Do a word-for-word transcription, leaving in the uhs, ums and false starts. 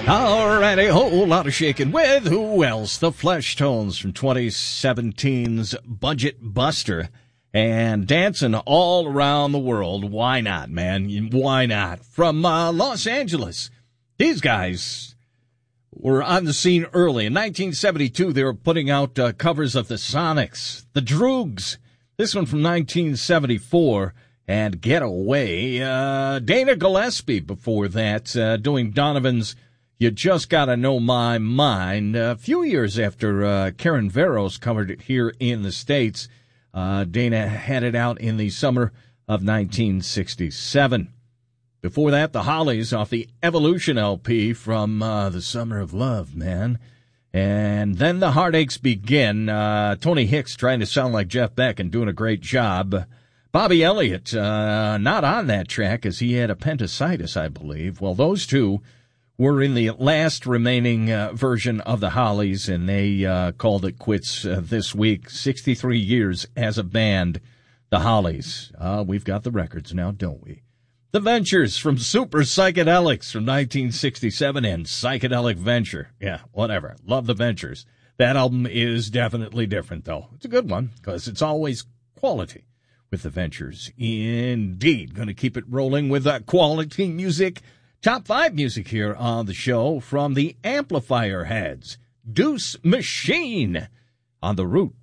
Alrighty, whole lot of shaking with who else? The Flesh Tones from twenty seventeen's Budget Buster. And dancing all around the world. Why not, man? Why not? From uh, Los Angeles. These guys were on the scene early. In nineteen seventy-two, they were putting out uh, covers of the Sonics, the Droogs. This one from nineteen seventy-four. And Get Away. Uh, Dana Gillespie before that, uh, doing Donovan's You Just Gotta Know My Mind. A few years after uh, Karen Veros covered it here in the States. Uh, Dana had it out in the summer of nineteen sixty-seven. Before that, the Hollies off the Evolution L P from uh, the Summer of Love, man. And then the Heartaches Begin. Uh, Tony Hicks trying to sound like Jeff Beck and doing a great job. Bobby Elliott, uh, not on that track as he had appendicitis, I believe. Well, those two were in the last remaining uh, version of the Hollies, and they uh, called it quits uh, this week. sixty-three years as a band, the Hollies. Uh, we've got the records now, don't we? The Ventures from Super Psychedelics from nineteen sixty-seven and Psychedelic Venture. Yeah, whatever. Love the Ventures. That album is definitely different, though. It's a good one because it's always quality with the Ventures. Indeed. Going to keep it rolling with uh, quality music. Top five music here on the show from the Amplifier Heads. Deuce Machine on the Root